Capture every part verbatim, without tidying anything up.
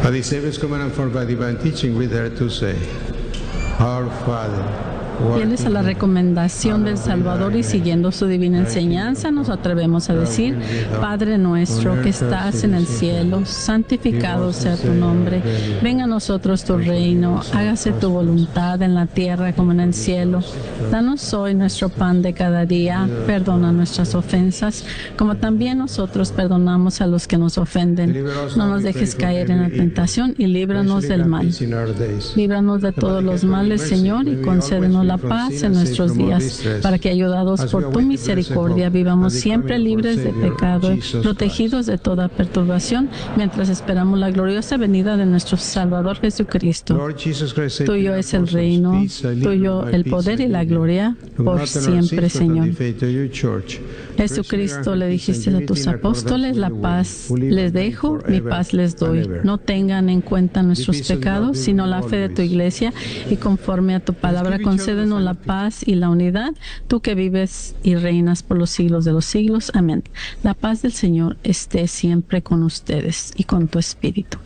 By the same as command and formed by divine teaching, we dare to say, Our Father, Fieles a la recomendación del Salvador y siguiendo su divina enseñanza, nos atrevemos a decir: Padre nuestro que estás en el cielo, santificado sea tu nombre. Venga a nosotros tu reino, hágase tu voluntad en la tierra como en el cielo. Danos hoy nuestro pan de cada día, perdona nuestras ofensas, como también nosotros perdonamos a los que nos ofenden. No nos dejes caer en la tentación y líbranos del mal. Líbranos de todos los males, Señor, y concédenos la paz en nuestros días, para que, ayudados por tu misericordia, vivamos siempre libres de pecado y protegidos de toda perturbación, mientras esperamos la gloriosa venida de nuestro Salvador Jesucristo. Tuyo es el reino, tuyo el poder y la gloria, por siempre, Señor. Jesucristo, le dijiste a tus apóstoles: la paz les dejo, mi paz les doy. No tengan en cuenta nuestros pecados, sino la fe de tu iglesia, y conforme a tu palabra, concédenos la paz y la unidad, tú que vives y reinas por los siglos de los siglos. Amén. La paz del Señor esté siempre con ustedes y con tu espíritu.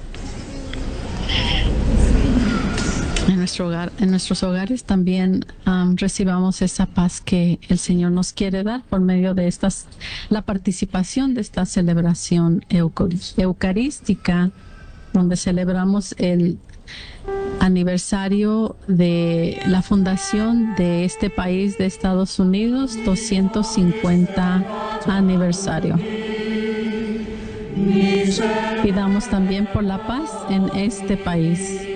En nuestro hogar, en nuestros hogares también um, recibamos esa paz que el Señor nos quiere dar por medio de estas, la participación de esta celebración eucarística, donde celebramos el aniversario de la fundación de este país de Estados Unidos, doscientos cincuenta aniversario. Pidamos también por la paz en este país.